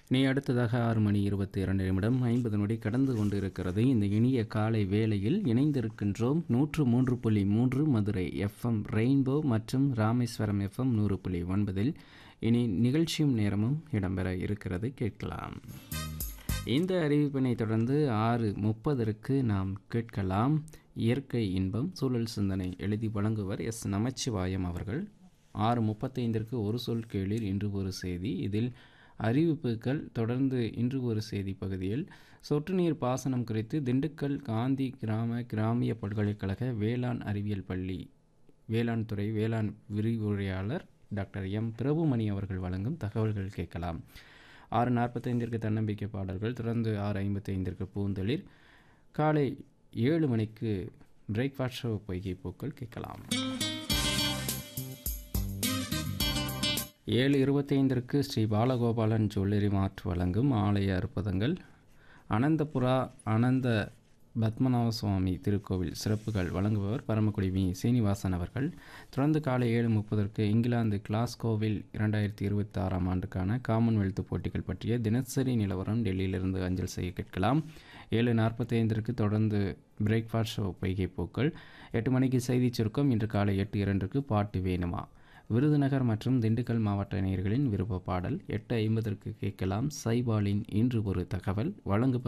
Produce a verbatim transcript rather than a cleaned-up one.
இனி அடுத்ததாக ஆறு மணி இருபத்தி இரண்டு நிமிடம் ஐம்பது நொடி கடந்து கொண்டு இருக்கிறது. இந்த இனிய காலை வேளையில் இணைந்திருக்கின்றோம். நூற்று மூன்று புள்ளி மூன்று மதுரை எஃப்எம் ரெயின்போ மற்றும் ராமேஸ்வரம் எஃப்எம் நூறு புள்ளி ஒன்பதில் இனி நிகழ்ச்சியும் நேரமும் இடம்பெற இருக்கிறது, கேட்கலாம். இந்த அறிவிப்பினை தொடர்ந்து ஆறு முப்பதற்கு நாம் கேட்கலாம் இயற்கை இன்பம் சூழல் சிந்தனை. எழுதி வழங்குவர் எஸ் நமச்சிவாயம் அவர்கள். ஆறு முப்பத்தைந்திற்கு ஒரு சொல் கேளிர் இன்று ஒரு செய்தி. இதில் அறிவிப்புகள். தொடர்ந்து இன்று ஒரு செய்தி பகுதியில் சொட்டு நீர் பாசனம் குறித்து திண்டுக்கல் காந்தி கிராம கிராமிய பல்கலைக்கழக வேளாண் அறிவியல் பள்ளி வேளாண் துறை வேளாண் விரிவுரையாளர் டாக்டர் எம் பிரபுமணி அவர்கள் வழங்கும் தகவல்கள் கேட்கலாம். ஆறு நாற்பத்தைந்திற்கு தன்னம்பிக்கை பாடல்கள். தொடர்ந்து ஆறு ஐம்பத்தைந்திற்கு பூந்தளிர். காலை ஏழு மணிக்கு பிரேக்ஃபாஸ்ட் ஷோ பொய்கை பூக்கள் கேட்கலாம். ஏழு இருபத்தைந்திற்கு ஸ்ரீ பாலகோபாலன் ஜுவல்லரி மார்ட் வழங்கும் ஆலய அற்புதங்கள். அனந்தபுரா அனந்த பத்மநாப சுவாமி திருக்கோவில் சிறப்புகள் வழங்குபவர் பரமக்குடி வி சீனிவாசன் அவர்கள். தொடர்ந்து காலை ஏழு முப்பதற்கு இங்கிலாந்து கிளாஸ்கோவில் இரண்டாயிரத்தி இருபத்தி ஆறாம் ஆண்டுக்கான காமன்வெல்த் போட்டிகள் பற்றிய தினசரி நிலவரம் டெல்லியிலிருந்து அஞ்சல் செய்ய கேட்கலாம். ஏழு நாற்பத்தைந்திற்கு தொடர்ந்து பிரேக்ஃபாஸ்ட் ஷோ பொய்கை பூக்கள். எட்டு மணிக்கு செய்தி சுருக்கம். இன்று காலை எட்டு இரண்டுக்கு பாட்டு வேணுமா விருதுநகர் மற்றும் திண்டுக்கல் மாவட்ட நேயர்களின் விருப்ப பாடல். எட்டு ஐம்பதற்கு கேட்கலாம் சைபாலின் இன்று ஒரு தகவல் வழங்கு